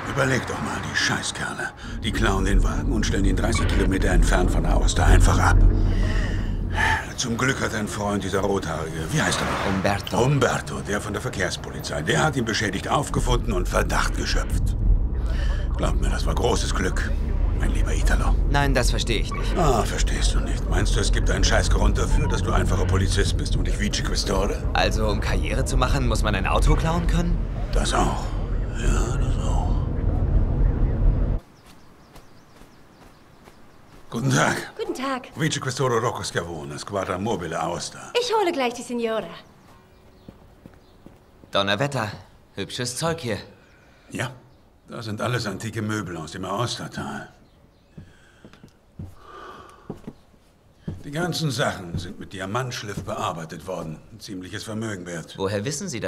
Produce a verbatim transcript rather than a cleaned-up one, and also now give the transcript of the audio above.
Überleg doch mal, die Scheißkerle. Die klauen den Wagen und stellen ihn dreißig Kilometer entfernt von der Aosta einfach ab. Zum Glück hat ein Freund, dieser Rothaarige, wie heißt er noch? Umberto. Umberto, der von der Verkehrspolizei. Der hat ihn beschädigt aufgefunden und Verdacht geschöpft. Glaub mir, das war großes Glück, mein lieber Italo. Nein, das verstehe ich nicht. Ah, verstehst du nicht. Meinst du, es gibt einen Scheißgrund dafür, dass du einfacher Polizist bist und nicht Vice Questore? Also, um Karriere zu machen, muss man ein Auto klauen können? Das auch. Ja, das auch. Guten Tag. Guten Tag. Vice Questore Rocco Schiavone, Squadra Mobile Aosta. Ich hole gleich die Signora. Donnerwetter. Hübsches Zeug hier. Ja, das sind alles antike Möbel aus dem Aostatal. Die ganzen Sachen sind mit Diamantschliff bearbeitet worden. Ein ziemliches Vermögen wert. Woher wissen Sie das?